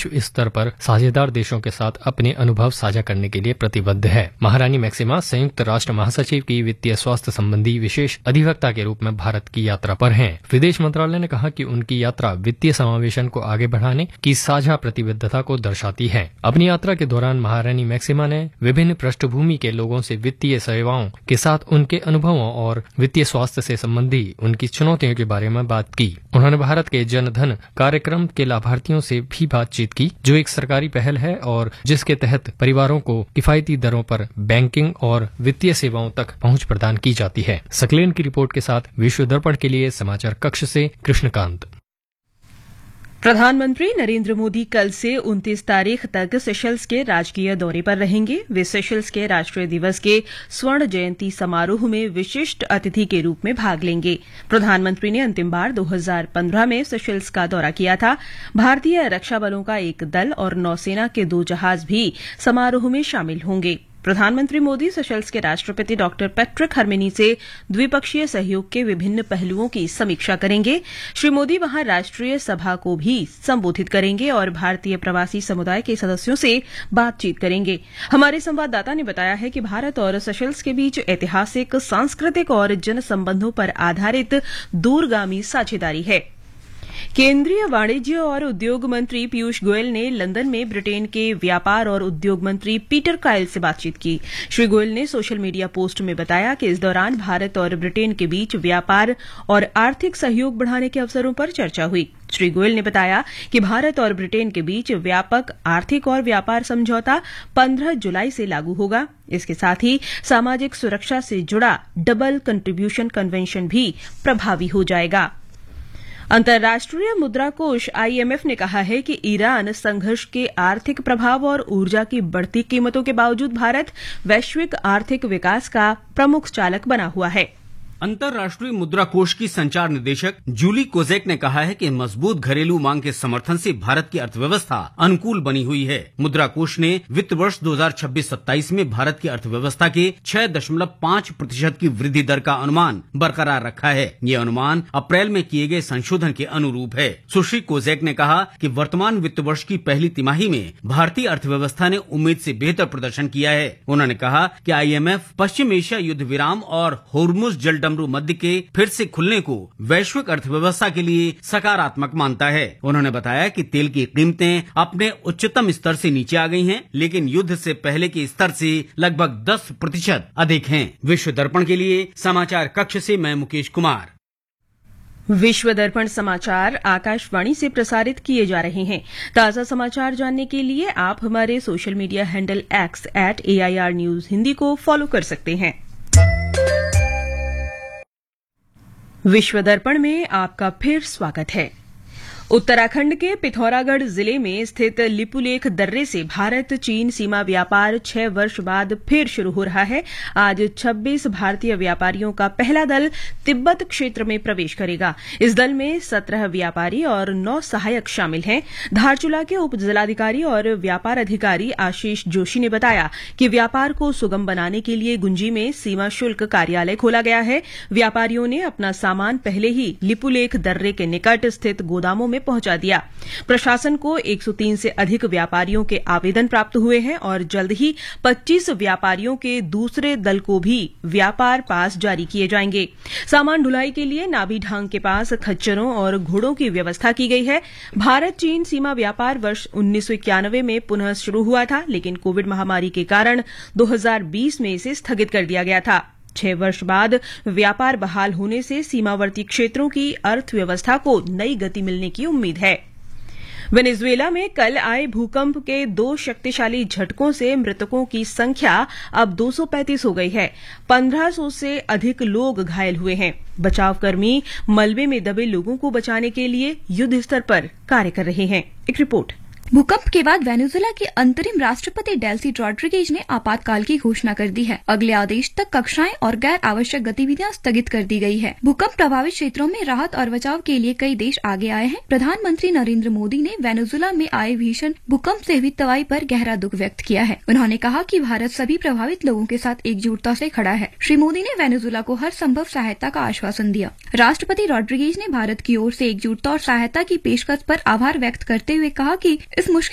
विश्व स्तर पर साझेदार देशों के साथ अपने अनुभव साझा करने के लिए प्रतिबद्ध है। महारानी मैक्सिमा संयुक्त राष्ट्र महासचिव की वित्तीय स्वास्थ्य संबंधी विशेष अधिवक्ता के रूप में भारत की यात्रा पर हैं। विदेश मंत्रालय ने कहा कि उनकी यात्रा वित्तीय समावेशन को आगे बढ़ाने की साझा प्रतिबद्धता को दर्शाती है। अपनी यात्रा के दौरान महारानी मैक्सिमा ने विभिन्न पृष्ठभूमि के लोगों से वित्तीय सेवाओं के साथ उनके अनुभवों और वित्तीय स्वास्थ्य से संबंधी उनकी चुनौतियों के बारे में बात की। उन्होंने भारत के जन धन कार्यक्रम के लाभार्थियों से भी बातचीत की, जो एक सरकारी पहल है और जिसके तहत परिवारों को किफायती दरों पर बैंकिंग और वित्तीय सेवाओं तक पहुंच प्रदान की जाती है। सकलेन की रिपोर्ट के साथ विश्व दर्पण के लिए समाचार कक्ष से कृष्णकांत। प्रधानमंत्री नरेंद्र मोदी कल से 29 तारीख तक सेशल्स के राजकीय दौरे पर रहेंगे। वे सेशल्स के राष्ट्रीय दिवस के स्वर्ण जयंती समारोह में विशिष्ट अतिथि के रूप में भाग लेंगे। प्रधानमंत्री ने अंतिम बार 2015 में सेशल्स का दौरा किया था। भारतीय रक्षा बलों का एक दल और नौसेना के 2 जहाज भी समारोह में शामिल होंगे। प्रधानमंत्री मोदी सेशल्स के राष्ट्रपति डॉक्टर पैट्रिक हर्मिनी से द्विपक्षीय सहयोग के विभिन्न पहलुओं की समीक्षा करेंगे। श्री मोदी वहां राष्ट्रीय सभा को भी संबोधित करेंगे और भारतीय प्रवासी समुदाय के सदस्यों से बातचीत करेंगे। हमारे संवाददाता ने बताया है कि भारत और सेशल्स के बीच ऐतिहासिक, सांस्कृतिक और जन संबंधों पर आधारित दूरगामी साझेदारी है। केंद्रीय वाणिज्य और उद्योग मंत्री पीयूष गोयल ने लंदन में ब्रिटेन के व्यापार और उद्योग मंत्री पीटर कायल से बातचीत की। श्री गोयल ने सोशल मीडिया पोस्ट में बताया कि इस दौरान भारत और ब्रिटेन के बीच व्यापार और आर्थिक सहयोग बढ़ाने के अवसरों पर चर्चा हुई। श्री गोयल ने बताया कि भारत और ब्रिटेन के बीच व्यापक आर्थिक और व्यापार समझौता 15 जुलाई से लागू होगा। इसके साथ ही सामाजिक सुरक्षा से जुड़ा डबल कंट्रीब्यूशन कन्वेंशन भी प्रभावी हो जाएगा। अंतर्राष्ट्रीय मुद्रा कोष IMF ने कहा है कि ईरान संघर्ष के आर्थिक प्रभाव और ऊर्जा की बढ़ती कीमतों के बावजूद भारत वैश्विक आर्थिक विकास का प्रमुख चालक बना हुआ है। अंतर्राष्ट्रीय मुद्रा कोष की संचार निदेशक जूली कोजेक ने कहा है कि मजबूत घरेलू मांग के समर्थन से भारत की अर्थव्यवस्था अनुकूल बनी हुई है। मुद्रा कोष ने वित्त वर्ष 2026-27 में भारत की अर्थव्यवस्था के 6.5% की वृद्धि दर का अनुमान बरकरार रखा है। ये अनुमान अप्रैल में किए गए संशोधन के अनुरूप है। सुश्री कोजेक ने कहा कि वर्तमान वित्त वर्ष की पहली तिमाही में भारतीय अर्थव्यवस्था ने उम्मीद से बेहतर प्रदर्शन किया है। उन्होंने कहा कि IMF पश्चिम एशिया युद्ध विराम और होर्मुज जलडमरू मध्य के फिर से खुलने को वैश्विक अर्थव्यवस्था के लिए सकारात्मक मानता है। उन्होंने बताया कि तेल की कीमतें अपने उच्चतम स्तर से नीचे आ गई हैं, लेकिन युद्ध से पहले के स्तर से लगभग 10% अधिक हैं। विश्व दर्पण के लिए समाचार कक्ष से मैं मुकेश कुमार। विश्व दर्पण समाचार आकाशवाणी से प्रसारित किए जा रहे हैं। ताजा समाचार जानने के लिए आप हमारे social media handle X @AIR News Hindi को फॉलो कर सकते हैं। विश्व दर्पण में आपका फिर स्वागत है। उत्तराखंड के पिथौरागढ़ जिले में स्थित लिपुलेख दर्रे से भारत चीन सीमा व्यापार 6 वर्ष बाद फिर शुरू हो रहा है। आज 26 भारतीय व्यापारियों का पहला दल तिब्बत क्षेत्र में प्रवेश करेगा। इस दल में 17 व्यापारी और 9 सहायक शामिल हैं। धारचूला के उप जिलाधिकारी और व्यापार अधिकारी आशीष जोशी ने बताया कि व्यापार को सुगम बनाने के लिए गुंजी में सीमा शुल्क कार्यालय खोला गया है। व्यापारियों ने अपना सामान पहले ही लिपुलेख दर्रे के निकट स्थित गोदामों में पहुंचा दिया। प्रशासन को 103 से अधिक व्यापारियों के आवेदन प्राप्त हुए हैं और जल्द ही 25 व्यापारियों के दूसरे दल को भी व्यापार पास जारी किए जाएंगे। सामान ढुलाई के लिए नाभी ढांग के पास खच्चरों और घोड़ों की व्यवस्था की गई है। भारत चीन सीमा व्यापार वर्ष 1991 में पुनः शुरू हुआ था, लेकिन कोविड महामारी के कारण 2020 में इसे स्थगित कर दिया गया था। 6 वर्ष बाद व्यापार बहाल होने से सीमावर्ती क्षेत्रों की अर्थव्यवस्था को नई गति मिलने की उम्मीद है। वेनेजुएला में कल आए भूकंप के 2 शक्तिशाली झटकों से मृतकों की संख्या अब 235 हो गई है। 1500 से अधिक लोग घायल हुए हैं। बचावकर्मी मलबे में दबे लोगों को बचाने के लिए युद्ध स्तर पर कार्य कर रहे हैं। एक रिपोर्ट। भूकंप के बाद वेनेजुएला के अंतरिम राष्ट्रपति डेल्सी रॉड्रिगेज ने आपातकाल की घोषणा कर दी है। अगले आदेश तक कक्षाएं और गैर आवश्यक गतिविधियां स्थगित कर दी गई है। भूकंप प्रभावित क्षेत्रों में राहत और बचाव के लिए कई देश आगे आए हैं। प्रधानमंत्री नरेंद्र मोदी ने वेनेजुएला में आए भीषण भूकंप से हुई तबाही पर गहरा दुख व्यक्त किया है। उन्होंने कहा कि भारत सभी प्रभावित लोगों के साथ एकजुटता से खड़ा है। श्री मोदी ने वेनेजुएला को हर संभव सहायता का आश्वासन दिया। राष्ट्रपति रॉड्रिगेज ने भारत की ओर से एकजुटता और सहायता की पेशकश पर आभार व्यक्त करते हुए कहा कि इस मुश्किल